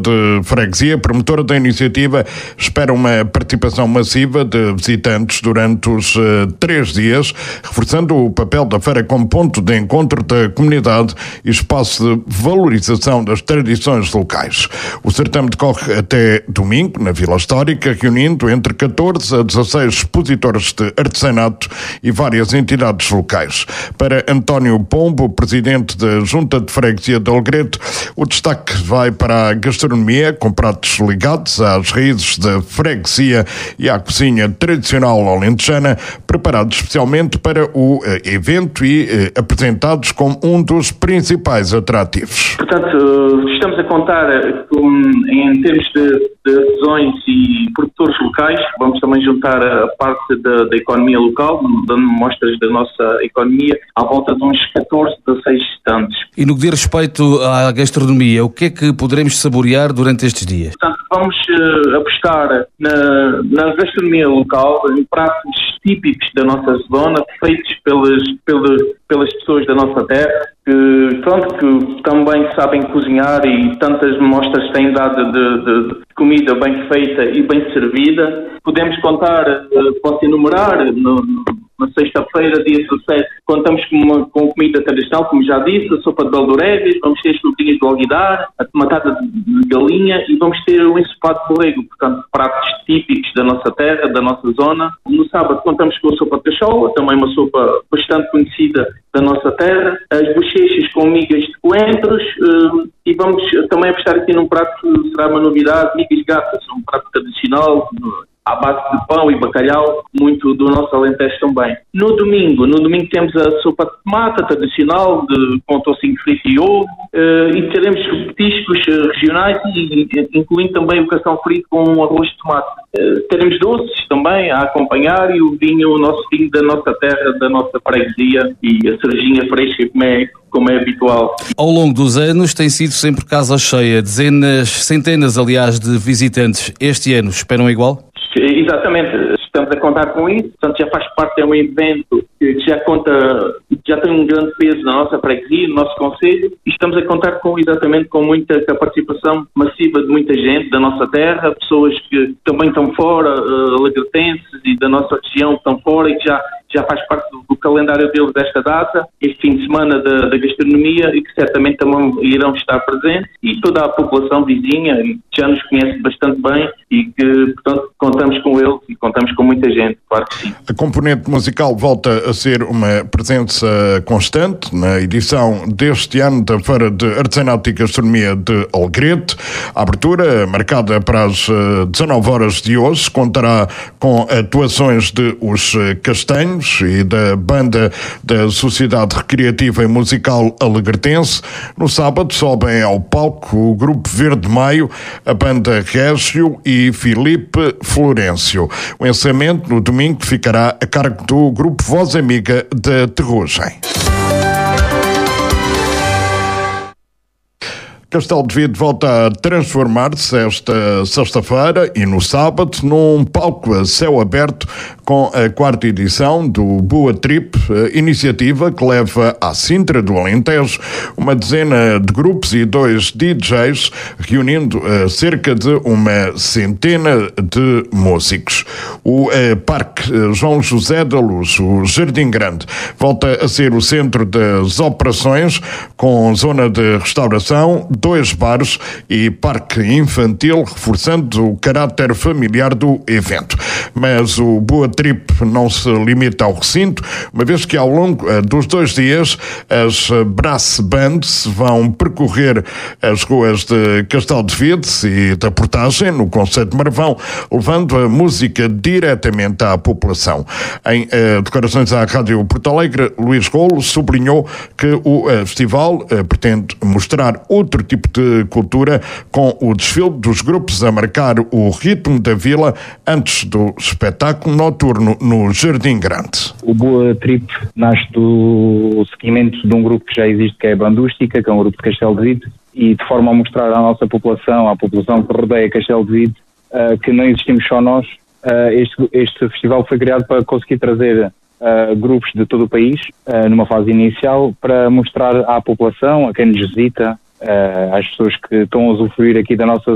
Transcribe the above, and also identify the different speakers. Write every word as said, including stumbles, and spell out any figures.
Speaker 1: de Freguesia, promotora da iniciativa, espera uma participação massiva de visitantes durante os uh, três dias, reforçando o papel da feira como ponto de encontro da comunidade e espaço de valorização das tradições locais. O certame decorre até domingo, na Vila Histórica, reunindo entre catorze a dezasseis expositores de artesanato e várias entidades locais. Para António Pombo, presidente da Junta de Freguesia de Alegrete, o destaque vai para a gastronomia, com pratos ligados às raízes da freguesia e à cozinha tradicional alentejana, preparados especialmente para o eh, evento e eh, apresentados como um dos principais atrativos.
Speaker 2: Portanto, estamos a contar com, em termos de, de artesãos e produtores locais, vamos também juntar a parte da, da economia local, dando mostras da nossa economia, à volta de uns catorze, dezasseis estandes.
Speaker 3: E no que diz respeito à gastronomia, o que é que poderemos saborear durante estes dias?
Speaker 2: Portanto, vamos uh, apostar na, na gastronomia local, em pratos típicos da nossa zona, feitos pelas, pelas, pelas pessoas da nossa terra, que, pronto, que também sabem cozinhar e tantas mostras têm dado de, de, de comida bem feita e bem servida. Podemos contar, uh, posso enumerar, no, na sexta-feira, dia dezassete, contamos com, uma, com comida tradicional, como já disse, a sopa de baldoréguas, vamos ter as frutinhas do alguidar, a tomatada de galinha e vamos ter o ensopado de borrego, portanto, pratos típicos da nossa terra, da nossa zona. No sábado contamos com a sopa de cachola, também uma sopa bastante conhecida da nossa terra, as bochechas com migas de coentros uh, e vamos também apostar aqui num prato que será uma novidade, migas gatas, um prato tradicional, à base de pão e bacalhau, muito do nosso Alentejo também. No domingo, no domingo temos a sopa de tomate tradicional, de, com tocinho frito e ovo, uh, e teremos petiscos uh, regionais, e, incluindo também o cação frito com um arroz de tomate. Uh, teremos doces também a acompanhar e o vinho, o nosso vinho da nossa terra, da nossa freguesia, e a cervejinha fresca, como é, como é habitual.
Speaker 3: Ao longo dos anos tem sido sempre casa cheia, dezenas, centenas, aliás, de visitantes. Este ano esperam igual?
Speaker 2: Exatamente, estamos a contar com isso, portanto já faz parte, é um evento que já conta, já tem um grande peso na nossa freguesia, no nosso concelho, e estamos a contar com, exatamente com muita com a participação massiva de muita gente da nossa terra, pessoas que também estão fora, uh, alegretenses e da nossa região que estão fora e que já, já faz parte do, do calendário deles desta data, este fim de semana da, da gastronomia, e que certamente também irão estar presentes, e toda a população vizinha que já nos conhece bastante bem e que, portanto, contamos com eles e contamos com muita gente, claro que sim.
Speaker 1: A componente musical volta a ser uma presença constante na edição deste ano da Feira de Artesanato e Gastronomia de Alegrete. A abertura, marcada para as dezanove horas de hoje, contará com atuações de Os Castanhos e da Banda da Sociedade Recreativa e Musical Alegretense. No sábado sobem ao palco o Grupo Verde Maio, a Banda Régio e Filipe Florencio. O encerramento no domingo ficará a cargo do Grupo Voz Amiga da Terrugem. Castelo de Vide volta a transformar-se esta sexta-feira e no sábado num palco a céu aberto com a quarta edição do Boa Trip, iniciativa que leva à Sintra do Alentejo uma dezena de grupos e dois D Js, reunindo uh, cerca de uma centena de músicos. O uh, Parque uh, João José da Luz, o Jardim Grande, volta a ser o centro das operações, com zona de restauração, dois bares e parque infantil, reforçando o caráter familiar do evento. Mas o Boa Trip não se limita ao recinto, uma vez que ao longo uh, dos dois dias as Brass Bands vão percorrer as ruas de Castelo de Vide e da Portagem, no concelho de Marvão, levando a música diretamente à população. Em uh, declarações à Rádio Porto Alegre, Luís Golo sublinhou que o uh, festival uh, pretende mostrar outro tipo de cultura, com o desfile dos grupos a marcar o ritmo da vila antes do espetáculo noturno no Jardim Grande.
Speaker 4: O Boa Trip nasce do seguimento de um grupo que já existe, que é a Bandústica, que é um grupo de Castelo de Vide, e de forma a mostrar à nossa população, à população que rodeia Castelo de Vide, uh, que não existimos só nós. Uh, este, este festival foi criado para conseguir trazer uh, grupos de todo o país, uh, numa fase inicial, para mostrar à população, a quem nos visita, uh, às pessoas que estão a usufruir aqui da nossa